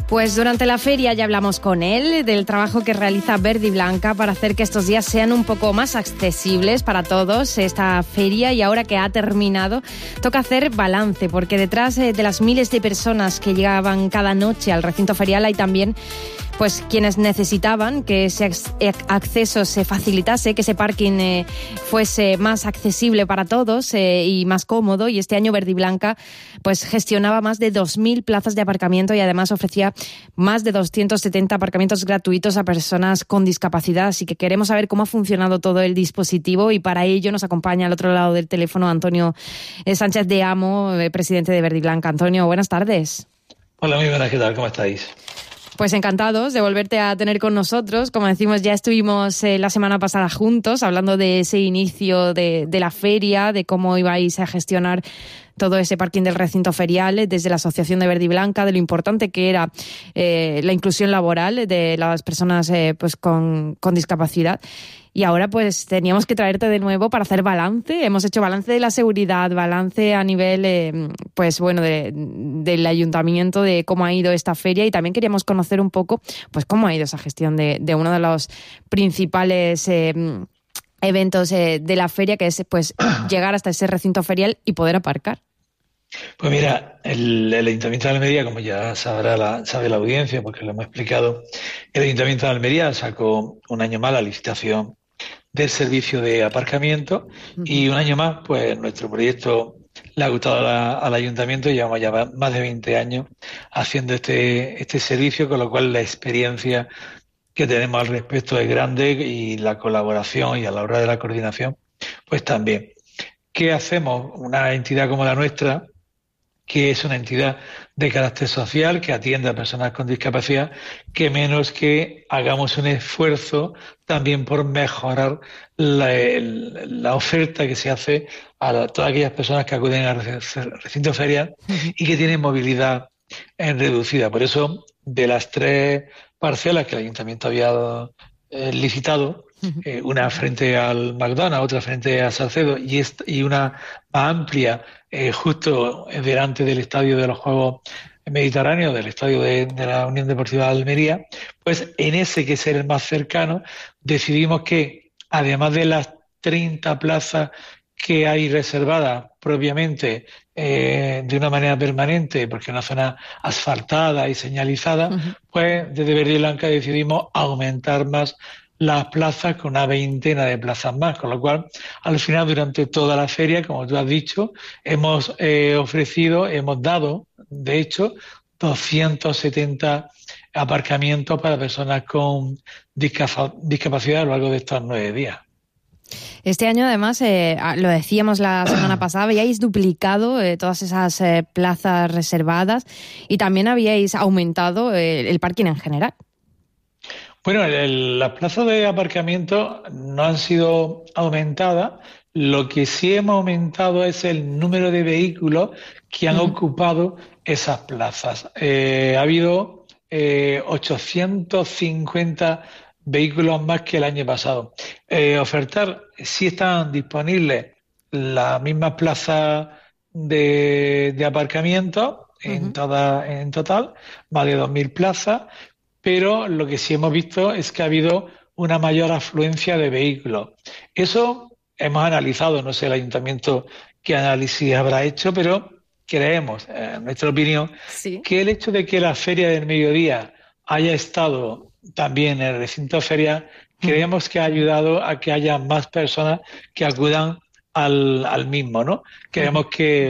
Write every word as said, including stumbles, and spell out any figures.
Pues durante la feria ya hablamos con él del trabajo que realiza Verde y Blanca para hacer que estos días sean un poco más accesibles para todos esta feria, y ahora que ha terminado toca hacer balance, porque detrás de las miles de personas que llegaban cada noche al recinto ferial hay también pues quienes necesitaban que ese acceso se facilitase, que ese parking eh, fuese más accesible para todos eh, y más cómodo, y este año Verde y Blanca pues gestionaba más de dos mil plazas de aparcamiento y además ofrecía más de doscientos setenta aparcamientos gratuitos a personas con discapacidad. Así que queremos saber cómo ha funcionado todo el dispositivo, y para ello nos acompaña al otro lado del teléfono Antonio Sánchez de Amo, eh, presidente de Verde y Blanca. Antonio, buenas tardes. Hola, muy buenas, ¿qué tal? ¿Cómo estáis? Pues encantados de volverte a tener con nosotros. Como decimos, ya estuvimos eh, la semana pasada juntos hablando de ese inicio de, de la feria, de cómo ibais a gestionar todo ese parking del recinto ferial desde la Asociación de Verde y Blanca, de lo importante que era eh, la inclusión laboral de las personas eh, pues con, con discapacidad. Y ahora pues teníamos que traerte de nuevo para hacer balance. Hemos hecho balance de la seguridad, balance a nivel eh, pues bueno de, del ayuntamiento, de cómo ha ido esta feria, y también queríamos conocer un poco pues cómo ha ido esa gestión de, de uno de los principales eh, eventos eh, de la feria, que es pues llegar hasta ese recinto ferial y poder aparcar. Pues mira, el, el Ayuntamiento de Almería, como ya sabrá la, sabe la audiencia, porque lo hemos explicado, el Ayuntamiento de Almería sacó un año más la licitación del servicio de aparcamiento, uh-huh. y un año más, pues nuestro proyecto le ha gustado a la, al Ayuntamiento. Llevamos ya más de veinte años haciendo este, este servicio, con lo cual la experiencia que tenemos al respecto es grande, y la colaboración y a la hora de la coordinación, pues también. ¿Qué hacemos? Una entidad como la nuestra, que es una entidad de carácter social, que atiende a personas con discapacidad, que menos que hagamos un esfuerzo también por mejorar la, el, la oferta que se hace a la, todas aquellas personas que acuden al recinto ferial y que tienen movilidad en reducida. Por eso, de las tres parcelas que el Ayuntamiento había eh, licitado, eh, una frente al McDonald's, otra frente a Salcedo y, esta, y una más amplia eh, justo delante del Estadio de los Juegos Mediterráneos, del Estadio de, de la Unión Deportiva de Almería, pues en ese, que es el más cercano, decidimos que, además de las treinta plazas que hay reservadas propiamente eh, de una manera permanente, porque es una zona asfaltada y señalizada, uh-huh. pues desde Verde y Blanca decidimos aumentar más las plazas, con una veintena de plazas más, con lo cual al final, durante toda la feria, como tú has dicho, hemos eh, ofrecido, hemos dado, de hecho, doscientos setenta aparcamientos para personas con discapa- discapacidad a lo largo de estos nueve días. Este año, además, eh, lo decíamos la semana pasada, habíais duplicado eh, todas esas eh, plazas reservadas, y también habíais aumentado eh, el parking en general. Bueno, el, el, las plazas de aparcamiento no han sido aumentadas. Lo que sí hemos aumentado es el número de vehículos que han uh-huh. ocupado esas plazas. Eh, ha habido eh, ochocientos cincuenta vehículos más que el año pasado. Eh, ofertar, sí están disponibles las mismas plazas de, de aparcamiento uh-huh. en, toda, en total, más de dos mil plazas, pero lo que sí hemos visto es que ha habido una mayor afluencia de vehículos. Eso hemos analizado, no sé el Ayuntamiento qué análisis habrá hecho, pero creemos, en nuestra opinión, sí. que el hecho de que la Feria del Mediodía haya estado también en el recinto ferial, creemos que ha ayudado a que haya más personas que acudan al, al mismo, ¿no? Creemos que